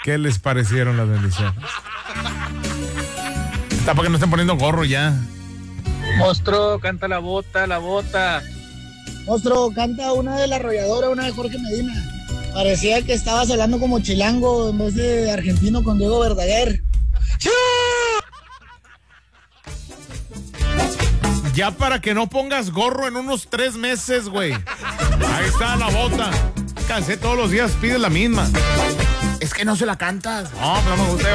¿Qué les parecieron las bendiciones? Está para que no estén poniendo gorro ya. Monstruo, canta la bota, la bota. Monstruo, canta una de La Arrolladora, una de Jorge Medina. Parecía que estabas hablando como chilango en vez de argentino con Diego Verdaguer. Ya para que no pongas gorro en unos 3 meses, güey. Ahí está la bota. Cansé todos los días, pide la misma. Es que no se la cantas. No, no me gusta.